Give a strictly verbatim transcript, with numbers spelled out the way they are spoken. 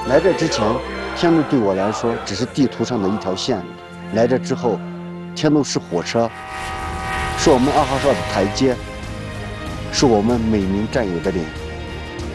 来这之前，天路对我来说只是地图上的一条线；来这之后，天路是火车，是我们二号哨的台阶，是我们每名战友的脸。